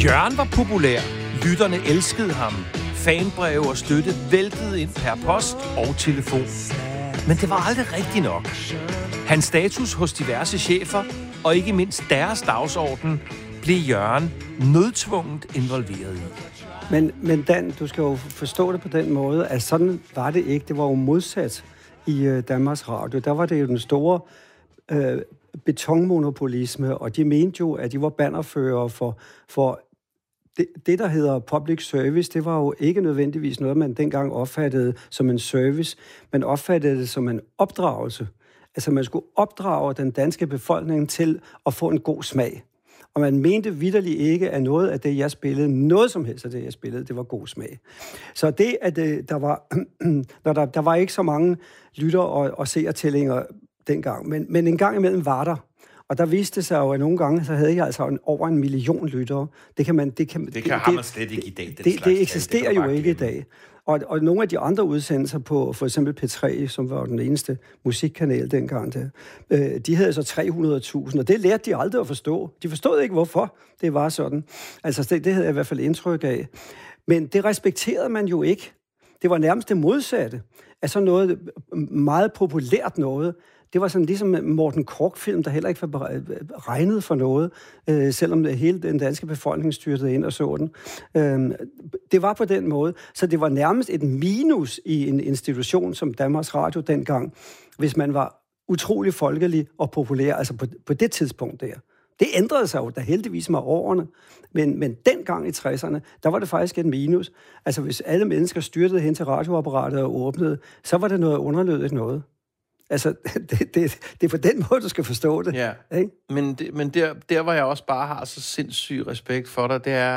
Jørgen var populær. Lytterne elskede ham. Fanbreve og støtte væltede ind per post og telefon. Men det var aldrig rigtigt nok. Hans status hos diverse chefer, og ikke mindst deres dagsorden, blev Jørgen nødtvunget involveret i. Men Dan, du skal jo forstå det på den måde, at sådan var det ikke. Det var jo modsat i Danmarks Radio. Der var det jo den store betonmonopolisme, og de mente jo, at de var bannerførere for det, der hedder public service. Det var jo ikke nødvendigvis noget, man dengang opfattede som en service. Man opfattede det som en opdragelse. Altså, man skulle opdrage den danske befolkning til at få en god smag. Og man mente vitterligt ikke, at noget af det, jeg spillede, noget som helst af det, jeg spillede, det var god smag. Så det, at der var ikke så mange lytter og seertællinger dengang, men en gang imellem var der. Og der viste sig jo, at nogle gange, så havde jeg altså over 1 million lyttere. Det har man slet ikke i dag. Det eksisterer jo ikke i dag. Og nogle af de andre udsendelser på for eksempel P3, som var den eneste musikkanal dengang, de havde så 300.000, og det lærte de aldrig at forstå. De forstod ikke, hvorfor det var sådan. Altså, det havde jeg i hvert fald indtryk af. Men det respekterede man jo ikke. Det var nærmest det modsatte. Altså noget meget populært noget. Det var sådan ligesom Morten Korch-film, der heller ikke var regnet for noget, selvom hele den danske befolkning styrtede ind og så den. Det var på den måde. Så det var nærmest et minus i en institution som Danmarks Radio dengang, hvis man var utrolig folkelig og populær, altså på det tidspunkt der. Det ændrede sig jo da heldigvis med årene, men dengang i 60'erne, der var det faktisk et minus. Altså hvis alle mennesker styrtede hen til radioapparatet og åbnede, så var det noget underlødigt noget. Altså, det er på den måde, du skal forstå det. Ja, ikke? Men der, hvor jeg også bare har så sindssyg respekt for dig, det er,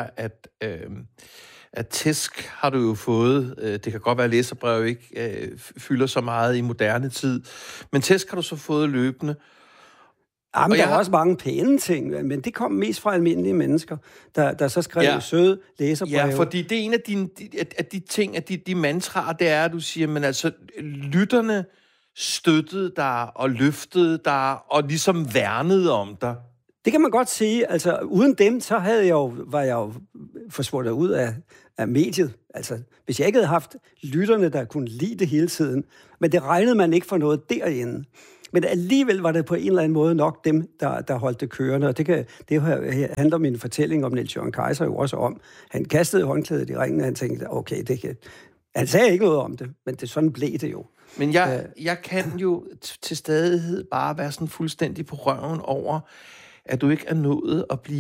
at tæsk har du jo fået. Det kan godt være, at læserbrev ikke fylder så meget i moderne tid, men tæsk har du så fået løbende. Jamen, der er også mange pæne ting, men det kom mest fra almindelige mennesker, der så skrev søde læserbreve. Ja, fordi det er en af de ting, af de mantraer, det er, at du siger, men altså, lytterne støttede dig og løftede dig og ligesom værnede om dig. Det kan man godt sige. Altså, uden dem, så var jeg jo forsvundet ud af mediet. Altså, hvis jeg ikke havde haft lytterne, der kunne lide det hele tiden. Men det regnede man ikke for noget derinde. Men alligevel var det på en eller anden måde nok dem, der holdt det kørende. Og det handler min fortælling om Niels Jørgen Kaiser jo også om. Han kastede håndklædet i ringen, og han tænkte, okay, han sagde ikke noget om det, men sådan blev det jo. Men jeg kan jo til stadighed bare være sådan fuldstændig på røven over, at du ikke er nået at blive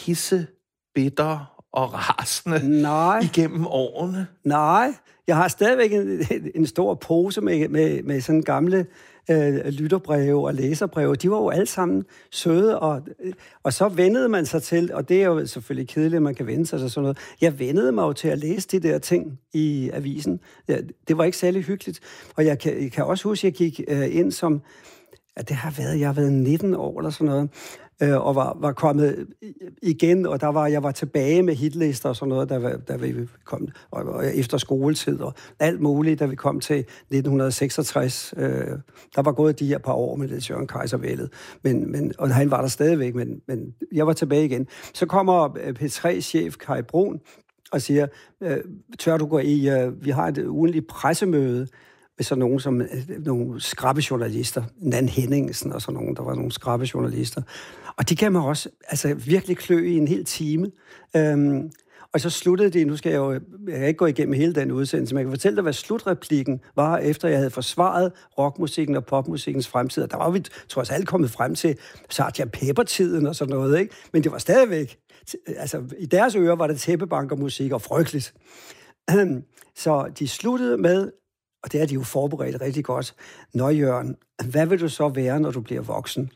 pissebitter og rasende igennem årene. Nej, jeg har stadigvæk en stor pose med sådan gamle lytterbreve og læserbreve. De var jo alle sammen søde, og så vendede man sig til, og det er jo selvfølgelig kedeligt, at man kan vende sig til sådan noget. Jeg vendede mig jo til at læse de der ting i avisen. Det var ikke særlig hyggeligt. Og jeg kan også huske, at jeg gik ind som, jeg har været 19 år eller sådan noget, og var kommet igen, og jeg var tilbage med hitlister og sådan noget, da vi kom, og efter skoletid og alt muligt, da vi kom til 1966. Der var gået de her par år med det Jørgen Kaiser-vældet, og han var der stadigvæk, men jeg var tilbage igen. Så kommer P3-chef Kai Brun og siger, tør du gå i, vi har et ugentligt pressemøde, med sådan nogen som nogle skrabbejournalister, Nan Henningsen og sådan nogen, der var nogle skrabbejournalister. Og de kan mig også virkelig klø i en hel time. Og så sluttede det, jeg kan ikke gå igennem hele den udsendelse, men jeg kan fortælle dig, hvad slutreplikken var, efter jeg havde forsvaret rockmusikken og popmusikkens fremtid. Og der var vi trods alt kommet frem til Sgt. Pepper-tiden og sådan noget, ikke? Men det var stadigvæk, i deres ører var det tæppebankermusik og frygteligt. Så de sluttede med, og det er de jo forberedt rigtig godt. Nå, Jørgen, hvad vil du så være, når du bliver voksen?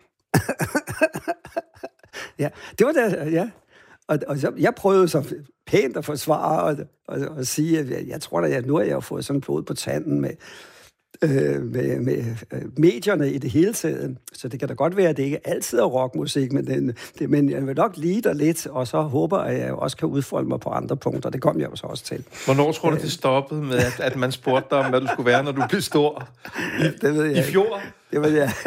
Ja, det var det, ja. Og så, jeg prøvede så pænt at forsvare og sige, at jeg tror da, at nu har jeg fået sådan blod på tanden med. med medierne i det hele taget. Så det kan da godt være, at det ikke altid er rockmusik, men jeg vil nok lide dig lidt, og så håber jeg, at jeg også kan udfolde mig på andre punkter. Det kom jeg jo så også til. Hvornår tror du, det stoppede med, at man spurgte dig om, hvad du skulle være, når du blev stor? Det ved jeg I fjor? Det ved jeg.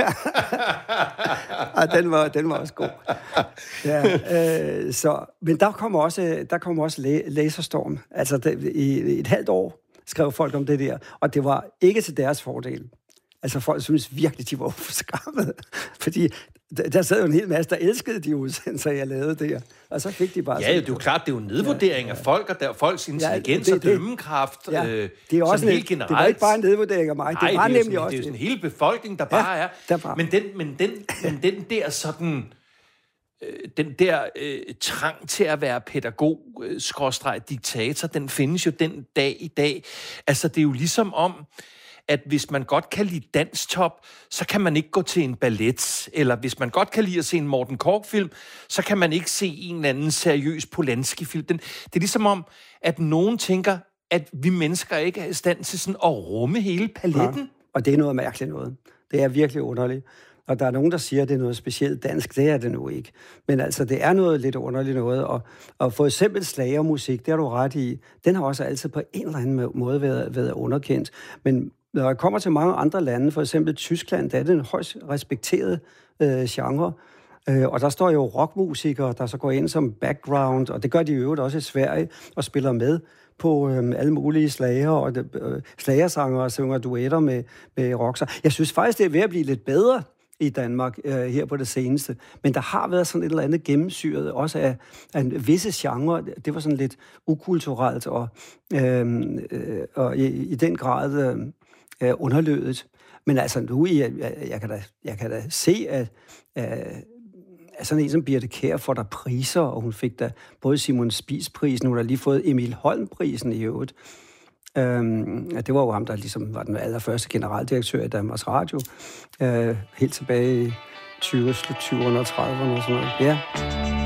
Den var også god. Ja, men der kom også Laserstorm. Altså, i et halvt år skrev folk om det der, og det var ikke til deres fordel. Altså, folk synes virkelig, de var uforskammede. Fordi der sad jo en hel masse, der elskede de udsendelser, jeg lavede der. Og så fik de bare... Ja, det er jo klart, det er jo en nedvurdering af folk, og folks intelligens og dømmekraft. Ja, det er også helt generelt. Det var ikke bare en nedvurdering af mig. Nej, det var nemlig sådan, også... Det er jo sådan en hel befolkning, der bare er... Men den der sådan... Den der trang til at være pædagog, diktator, den findes jo den dag i dag. Altså, det er jo ligesom om, at hvis man godt kan lide danstop, så kan man ikke gå til en ballet. Eller hvis man godt kan lide at se en Morten Korch-film, så kan man ikke se en eller anden seriøs Polanski-film. Det er ligesom om, at nogen tænker, at vi mennesker ikke er i stand til sådan at rumme hele paletten. Ja, og det er noget mærkeligt noget. Det er virkelig underligt. Og der er nogen, der siger, at det er noget specielt dansk. Det er det nu ikke. Men altså, det er noget lidt underligt noget. Og for eksempel slagermusik, det har du ret i, den har også altid på en eller anden måde været underkendt. Men når jeg kommer til mange andre lande, for eksempel Tyskland, der er det en højst respekteret genre. Og der står jo rockmusikere, der så går ind som background, og det gør de i øvrigt også i Sverige, og spiller med på alle mulige slager og slagersanger og synger duetter med rocksanger. Jeg synes faktisk, det er ved at blive lidt bedre i Danmark her på det seneste. Men der har været sådan et eller andet gennemsyret, også af en visse genre. Det var sådan lidt ukulturelt og i den grad underlødet. Men altså nu, jeg kan da se, at sådan en som Birthe Kjær får der priser, og hun fik da både Simon Spies-prisen, hun har lige fået Emil Holm-prisen i øvrigt. Det var jo ham, der ligesom var den allerførste generaldirektør i Danmarks Radio, helt tilbage i 20'erne og 30'erne og sådan noget. Ja.